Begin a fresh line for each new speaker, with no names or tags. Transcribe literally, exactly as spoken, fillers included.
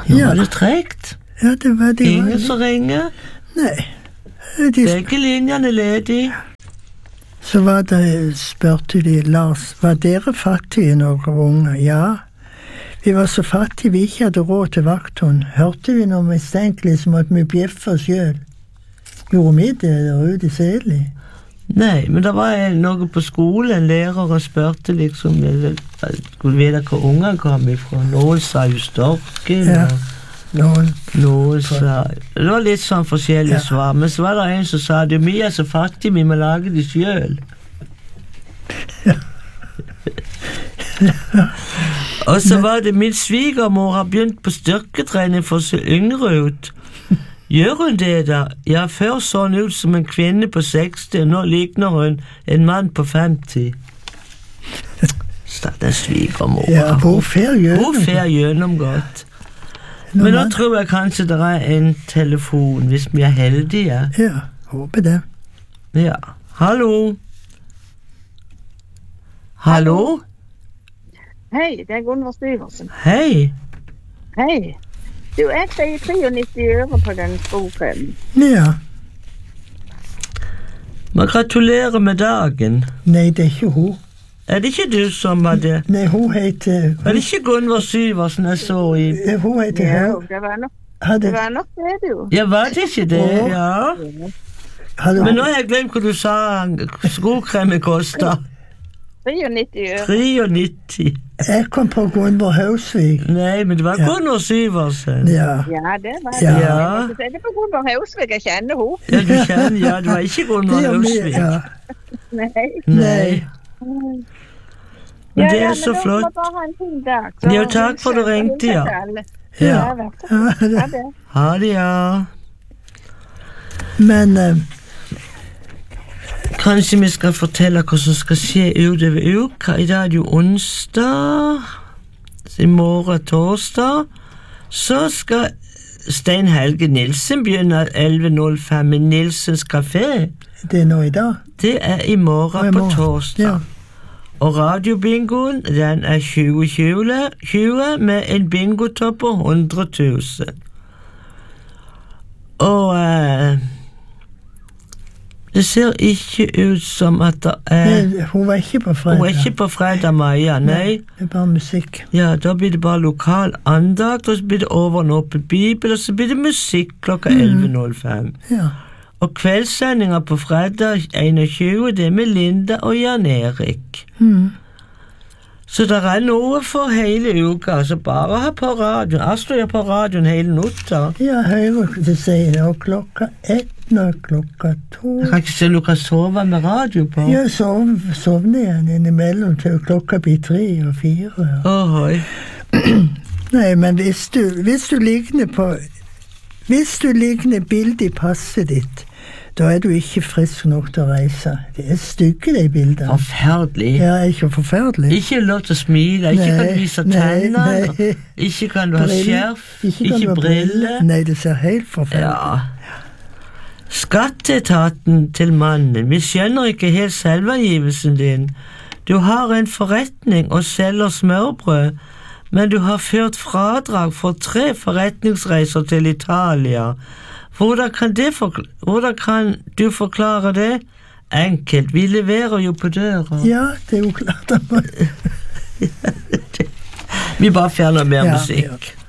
nå
Ja.
var det tregt.
Ja, det var det.
Ingen som ringer.
Nei. De,
Begge linjene ledig.
så var det, spurte de, Lars, var dere fattige når dere var unge? Ja. Vi var så fattige vi ikke hadde råd til vakthund. Hørte vi noe mistenkelig som at vi bjeffa oss sjøl? Gjorde vi det der ute i Seli?
Nei, men det var en- noe på skolen. En lærer og spurte liksom jeg skulle vite hvor ungene kom ifra. Noen sa jo Storken,
Ja.
og
Noen.
noen sa Det var litt sånn forskjellige
Ja.
svar. Men så var det en som sa det vi er så fattige, vi må lage det sjøl. Og så var det min svigermor har begynt på styrketrening for å se yngre ut. Gjør hun det, da? Ja, før så hun ut som en kvinne på seksti, og nå likner hun en mann på femti. Stakkars svigermor.
Ja, hvor fer
Hun
gjennom?
fer gjennomgått.
Når
Men nå
man-
tror jeg kanskje det er en telefon, hvis vi er heldige.
Ja, håper det.
Ja. Hallo? Hallo?
Hei, det er Gunvor Syversen.
Hei.
Hei. Du, jeg sier nittiotre øre på den skokremen.
Ja.
Men gratulerer med dagen.
Nei, det er ikke hun.
Er det ikke du som var det?
Nei, hun heter...
Er det ikke Gunvor Syversen jeg så i?
Hun, hun heter
Ja,
Hau.
det var nok
Hadde,
det, var nok det du.
Ja, var det ikke det? Ja.
hadde,
Men nå har jeg glemt hva du sa skokremen koster.
nittiotre øre.
nittiotre.
jeg kom på Gunvor Hausvik.
Nei, men det var
Ja.
Gunvor Syversen.
Ja.
Ja, det var det.
Ja.
Ja.
Det er på Gunvor Hausvik, jeg kjenner henne.
Ja, du kjenner, ja, det var ikke Gunvor
Det er mye,
Hausvik.
ja.
Nei.
Nei. Men det er så
men
flott.
da må bare ha en fin dag. Så
Jo, takk for du ringte, ja.
Ja.
Ja, vær så god.
Ja, det-
Ha det.
Ha det, ja.
Men eh,
Kanskje vi skal fortelle hva som skal skje utover uka. I dag er det jo onsdag. I morgen torsdag. Så skal Stein Helge Nilsen begynne elleve null fem med Nilsens Café.
det er nå i dag.
Det er i morgen
Og i
på
morgen.
torsdag.
Ja.
Og radiobingoen, den er tjue tjue med en bingotopp på hundre tusen. Og eh, det ser ikke ut som at det er
Nei, hun var ikke på fredag.
Hun er ikke på fredag, Maja, nei.
Det er bare musikk.
Ja, da blir det bare lokal andakt, og så blir det over en åpen bibel, og så blir det musikk klokka elleve null fem.
Ja.
Og kveldssendinga på fredag enogtjue, det er med Linda og Jan Erik.
Mm.
Så det er noe for hele uka, så bare ha på radioen. Astrid er på radioen hele natta.
Ja, høyre det sier det, og klokka ett når klokka to.
Jeg kan ikke se om du kan sove med radio på.
Jeg sov, sovner igjen innimellom til klokka blir tre og fire.
Ohoi.
Nei, men hvis du, hvis du ligner på Hvis du ligner bildet i passet ditt, da er du ikke frisk nok til å reise. Det er stygge, de bildene.
Forferdelig.
Ja, er ikke forferdelig?
Ikke lov til å smile, ikke
Nei,
kan du vise
nei,
tenner,
nei.
ikke kan du ha
Briller.
skjerf,
Ikke,
ikke,
kan du ha
briller.
Nei, det ser helt forferdelig.
Ja. Skatteetaten til mannen, vi skjønner ikke helt selvangivelsen din. Du har en forretning og selger smørbrød, men du har ført fradrag for tre forretningsreiser til Italia. Hvordan kan, det forkl- Hvordan kan du forklare det? Enkelt, vi leverer jo på døra.
Ja, det er jo klart at man
Vi bare fjerner mer
Ja,
musikk.
ja.